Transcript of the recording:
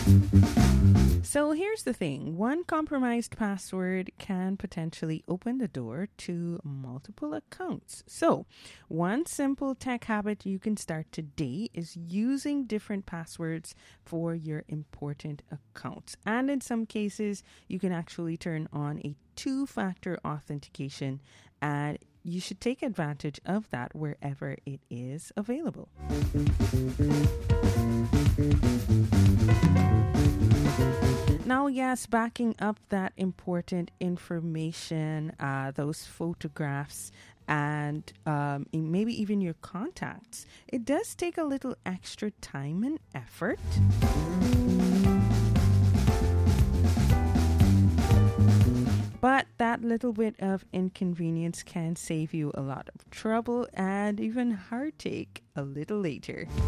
So here's the thing. One compromised password can potentially open the door to multiple accounts. So one simple tech habit you can start today is using different passwords for your important accounts. And in some cases, you can actually turn on a two-factor authentication, and you should take advantage of that wherever it is available. Now, yes, backing up that important information, those photographs, and maybe even your contacts, it does take a little extra time and effort. But that little bit of inconvenience can save you a lot of trouble and even heartache a little later.